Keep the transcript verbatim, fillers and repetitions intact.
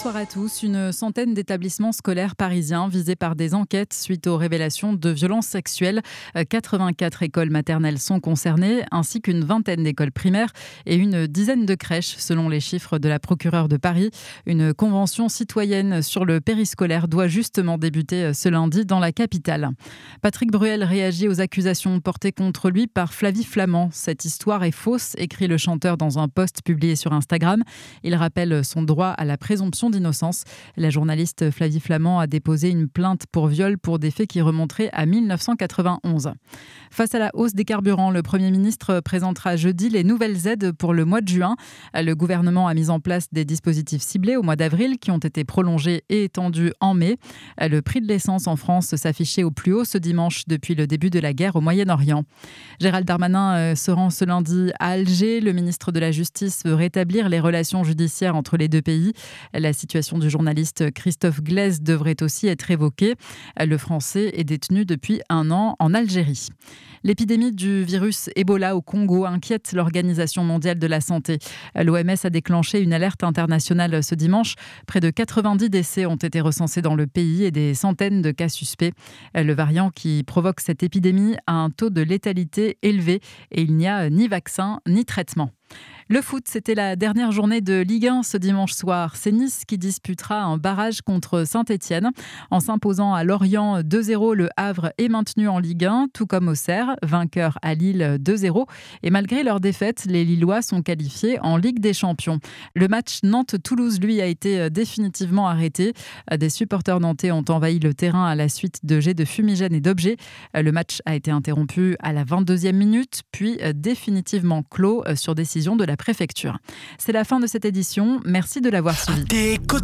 Bonsoir à tous. Une centaine d'établissements scolaires parisiens visés par des enquêtes suite aux révélations de violences sexuelles. quatre-vingt-quatre écoles maternelles sont concernées, ainsi qu'une vingtaine d'écoles primaires et une dizaine de crèches, selon les chiffres de la procureure de Paris. Une convention citoyenne sur le périscolaire doit justement débuter ce lundi dans la capitale. Patrick Bruel réagit aux accusations portées contre lui par Flavie Flament. Cette histoire est fausse, écrit le chanteur dans un post publié sur Instagram. Il rappelle son droit à la présomption d'innocence. La journaliste Flavie Flament a déposé une plainte pour viol pour des faits qui remonteraient à mille neuf cent quatre-vingt-onze. Face à la hausse des carburants, le Premier ministre présentera jeudi les nouvelles aides pour le mois de juin. Le gouvernement a mis en place des dispositifs ciblés au mois d'avril qui ont été prolongés et étendus en mai. Le prix de l'essence en France s'affichait au plus haut ce dimanche depuis le début de la guerre au Moyen-Orient. Gérald Darmanin se rend ce lundi à Alger. Le ministre de la Justice veut rétablir les relations judiciaires entre les deux pays. La situation du journaliste Christophe Glaise devrait aussi être évoquée. Le Français est détenu depuis un an en Algérie. L'épidémie du virus Ebola au Congo inquiète l'Organisation mondiale de la santé. L'O M S a déclenché une alerte internationale ce dimanche. Près de quatre-vingt-dix décès ont été recensés dans le pays et des centaines de cas suspects. Le variant qui provoque cette épidémie a un taux de létalité élevé et il n'y a ni vaccin ni traitement. Le foot, c'était la dernière journée de Ligue un ce dimanche soir. C'est Nice qui disputera un barrage contre Saint-Etienne. En s'imposant à Lorient deux zéro, le Havre est maintenu en Ligue un, tout comme Auxerre, vainqueur à Lille deux zéro. Et malgré leur défaite, les Lillois sont qualifiés en Ligue des Champions. Le match Nantes-Toulouse, lui, a été définitivement arrêté. Des supporters nantais ont envahi le terrain à la suite de jets de fumigène et d'objets. Le match a été interrompu à la vingt-deuxième minute, puis définitivement clos sur décision de la préfecture. C'est la fin de cette édition. Merci de l'avoir suivi.